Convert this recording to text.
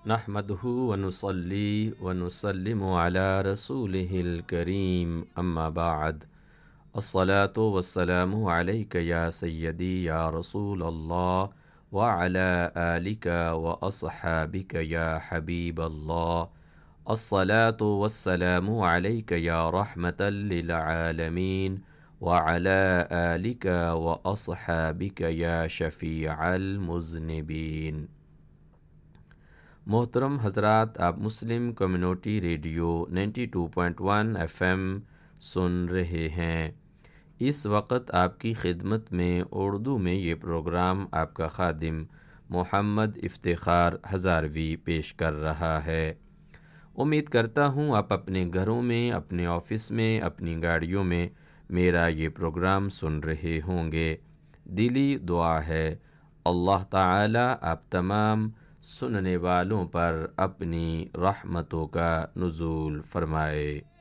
نحمده ونصلي ونسلم على رسوله الكريم اما بعد الصلاة والسلام عليك يا سيدي يا رسول الله وعلى آلك وأصحابك يا حبيب الله الصلاة والسلام عليك يا رحمة للعالمين وعلى آلك وأصحابك يا شفيع المذنبين۔ محترم حضرات، آپ مسلم کمیونٹی ریڈیو 92.1 FM سن رہے ہیں۔ اس وقت آپ کی خدمت میں اردو میں یہ پروگرام آپ کا خادم محمد افتخار ہزاروی پیش کر رہا ہے۔ امید کرتا ہوں آپ اپنے گھروں میں، اپنے آفس میں، اپنی گاڑیوں میں میرا یہ پروگرام سن رہے ہوں گے۔ دلی دعا ہے اللہ تعالی آپ تمام سننے والوں پر اپنی رحمتوں کا نزول فرمائے۔